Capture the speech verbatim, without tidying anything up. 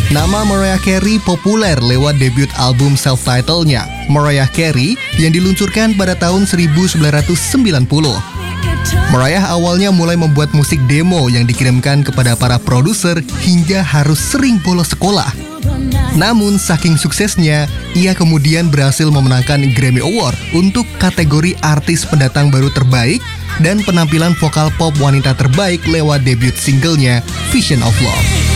Nama Mariah Carey populer lewat debut album self-titlenya, Mariah Carey, yang diluncurkan pada tahun seribu sembilan ratus sembilan puluh. Mariah awalnya mulai membuat musik demo yang dikirimkan kepada para produser hingga harus sering bolos sekolah. Namun saking suksesnya, ia kemudian berhasil memenangkan Grammy Award untuk kategori artis pendatang baru terbaik dan penampilan vokal pop wanita terbaik lewat debut singlenya Vision of Love.